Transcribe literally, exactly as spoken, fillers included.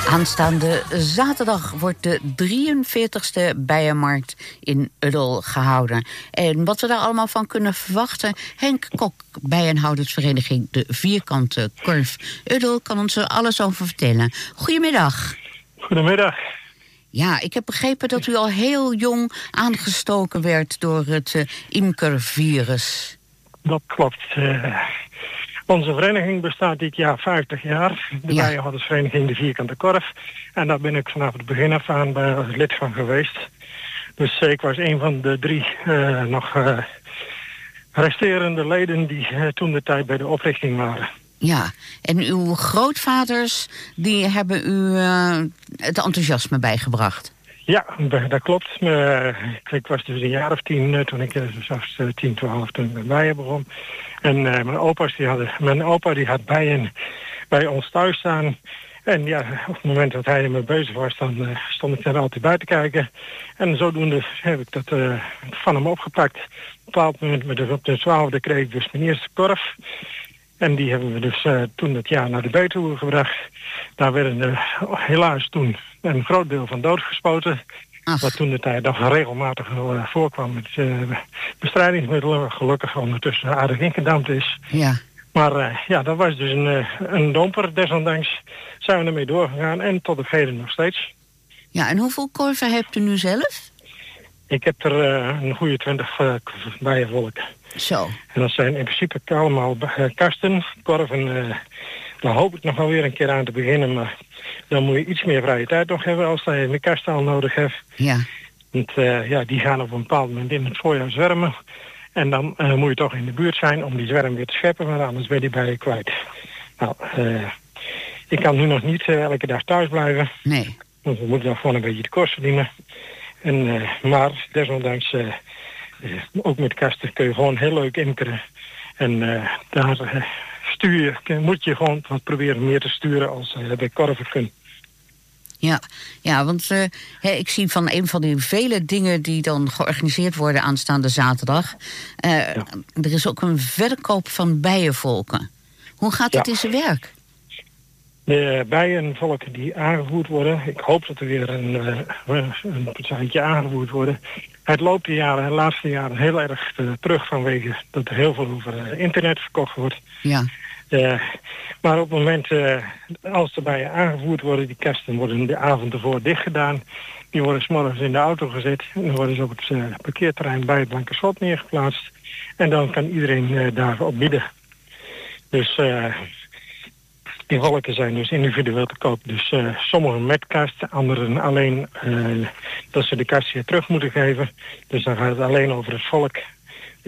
Aanstaande zaterdag wordt de drieënveertigste bijenmarkt in Uddel gehouden. En wat we daar allemaal van kunnen verwachten, Henk Kok, bijenhoudersvereniging De Vierkante Korf Uddel, kan ons er alles over vertellen. Goedemiddag. Goedemiddag. Ja, ik heb begrepen dat u al heel jong aangestoken werd door het uh, imkervirus. Dat klopt. Uh, onze vereniging bestaat dit jaar vijftig jaar. De ja. bijenhoudersvereniging De Vierkante Korf. En daar ben ik vanaf het begin af aan bij als lid van geweest. Dus ik was een van de drie uh, nog uh, resterende leden die uh, toen de tijd bij de oprichting waren. Ja, en uw grootvaders die hebben u uh, het enthousiasme bijgebracht. Ja, dat klopt. Uh, ik was dus een jaar of tien uh, toen ik uh, zelfs uh, tien, twaalf toen ik met bijen begon. En uh, mijn opa's die hadden, mijn opa die had bijen bij ons thuis staan. En ja, op het moment dat hij ermee bezig was, dan uh, stond ik daar altijd bij te kijken. En zodoende heb ik dat uh, van hem opgepakt. Op een bepaald moment, met de, op de twaalfde, kreeg ik dus mijn eerste korf. En die hebben we dus uh, toen het jaar naar de Betuwe gebracht. Daar werden er helaas toen een groot deel van doodgespoten. Ach. Wat toen de tijd nog regelmatig uh, voorkwam met uh, bestrijdingsmiddelen. Gelukkig ondertussen aardig ingedampt is. Ja. Maar uh, ja, dat was dus een, uh, een domper. Desondanks zijn we ermee doorgegaan en tot op heden nog steeds. Ja, en hoeveel korven hebt u nu zelf? Ik heb er uh, een goede twintig uh, bijenvolk. Zo. En dat zijn in principe allemaal uh, kasten, korven. Uh, daar hoop ik nog wel weer een keer aan te beginnen. Maar dan moet je iets meer vrije tijd nog hebben als je een kast al nodig hebt. Ja. Want uh, ja, die gaan op een bepaald moment in het voorjaar zwermen. En dan uh, moet je toch in de buurt zijn om die zwerm weer te scheppen. Maar anders ben je bij je kwijt. Nou, uh, ik kan nu nog niet uh, elke dag thuis blijven. Nee. Want we moeten dan gewoon een beetje de kost verdienen. En, uh, maar desondanks, uh, uh, ook met kasten kun je gewoon heel leuk imkeren. En uh, daar uh, stuur je, moet je gewoon wat proberen meer te sturen als uh, bij korven kunnen. Ja, ja, want uh, he, ik zie van een van die vele dingen die dan georganiseerd worden aanstaande zaterdag. Uh, ja. Er is ook een verkoop van bijenvolken. Hoe gaat het ja. in zijn werk? De bijenvolken die aangevoerd worden, ik hoop dat er weer een, uh, een partijtje aangevoerd worden. Het loopt de jaren, de laatste jaren heel erg uh, terug vanwege dat er heel veel over uh, internet verkocht wordt. Ja. Uh, maar op het moment, uh, als de bijen aangevoerd worden, die kasten worden de avond ervoor dicht gedaan. Die worden 's morgens in de auto gezet en dan worden ze op het uh, parkeerterrein bij het Blanke Slot neergeplaatst. En dan kan iedereen uh, daarop bieden. Dus uh, die volken zijn dus individueel te koop. Dus uh, sommigen met kast, anderen alleen uh, dat ze de kast weer terug moeten geven. Dus dan gaat het alleen over het volk.